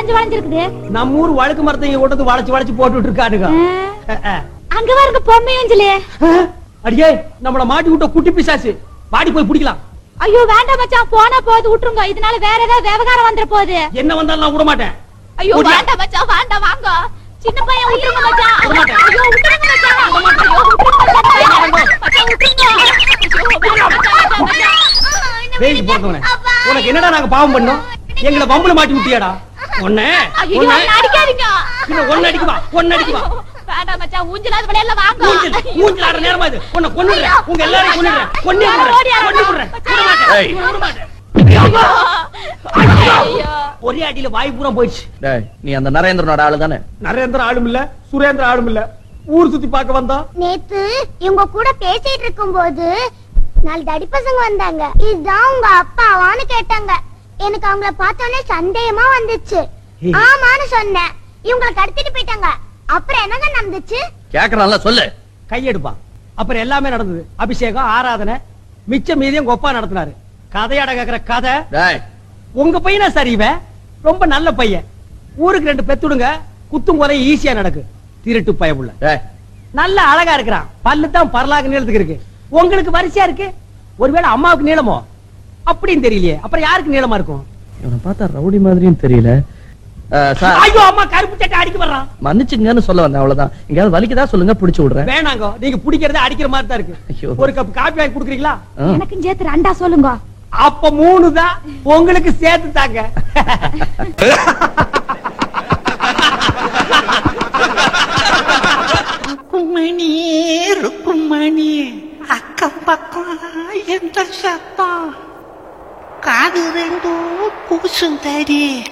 வளைஞ்சு வளைஞ்சிருக்குது. நம்ம ஊர் வழுக்கு மரத்தை கொண்டு வளைச்சு வளைச்சு போட்டுட்டு இருக்கானுங்க. அங்க பாருங்க பொம்மையஞ்சலி. அடியே நம்மள மாட்டி விட்ட குட்டி பிசாசு, பாடி போய் பிடிக்கலாம். ஐயோ வேண்டாம் மச்சான், போனா போது விட்டுருங்க. இதனால வேற ஏதாவது விவகாரம் வந்துட போகுது. என்ன வந்தாலும் நான் விட மாட்டேன். ஐயோ வேண்டாம் மச்சான், வேண்டாம் வாங்க. சின்ன பையன் விட்டுருங்க மச்சான். ஐயோ விட்டுருங்க மச்சான். உனக்கு என்னடா நாங்க பாவம் பண்ணோம்? எங்களை பம்புல மாட்டி விட்டியாடா? ஒண்ணு அடிக்காதீங்க. ஒன்னு அடிக்குவா, ஒன்னு அடிக்குவா. வேண்டாம் மச்சான், ஊஞ்சலாத விளையாடல வாங்க. ஊஞ்சல் ஆடுற நேரமா இது. உன்னை கொன்னுடுறேன், உங்க எல்லாரையும் கொன்னுடுறேன். ஒரே அடியில வாய் பூரா போயிடுச்சு. நீ அந்த நரேந்திரனோட ஆளு தானே? நரேந்திர ஆளும் இல்ல, சுரேந்திர ஆளும் இல்ல. ஊர் சுத்தி பார்க்க வந்தா. நேத்து இவங்க கூட பேசிட்டு இருக்கும் போது 4 தடி பசங்க வந்தாங்க. இதுதான் உங்க அப்பாவான்னு கேட்டாங்க. எனக்கு அவங்கள பார்த்தோன்னே சந்தேகமா வந்துச்சு. ஆமான்னு சொன்னேன். இவங்களை கடத்திட்டு போயிட்டாங்க. அப்புறம் என்னங்க நடந்துச்சு? கேக்குறான்ல சொல்லு. கையெடுப்பா. அப்புறம் எல்லாமே நடந்தது. அபிஷேகம், ஆராதனை, மிச்ச மீதியும் கொப்பா நடத்தினாரு. கதையாட கேக்குற கதை. உங்க பையனா சரிவ ரொம்ப நல்ல பையன். ஊருக்கு 2 பெத்துடுங்க, குத்தும் குறை ஈஸியா நடக்கு. திருட்டு பயமுள்ள நல்ல அழகா இருக்கிறான். பல்லு தான் பரலாக நீளத்துக்கு இருக்கு. உங்களுக்கு வரிசையா இருக்கு. ஒருவேளை அம்மாவுக்கு நீளமோ அப்படின்னு தெரியலையே. அப்புறம் யாருக்கு நீளமா இருக்கும்? இவனை பார்த்தா ரவுடி மாதிரியும் தெரியல. ஐயோ அம்மா கருப்பு சட்டை அடிக்க வர்றான். மன்னிச்சுங்கன்னு சொல்ல வந்தேன், அவ்வளவுதான். எங்கயாவது வலிக்குதா சொல்லுங்க, புடிச்சு விடுறேன். வேணாங்க, நீங்க பிடிக்கிறத அடிக்கிற மாதிரி தான் இருக்கு. ஒரு கப் காபி வாங்கி குடுக்குறீங்களா? எனக்கு சேர்த்து 2 சொல்லுங்க. அப்ப 3 தான் உங்களுக்கு சேர்த்து தாங்க. ருக்குமணி ருக்குமணி, அக்கம் பக்கம் எந்த சத்தம்? காது 2 கூசும் தடி.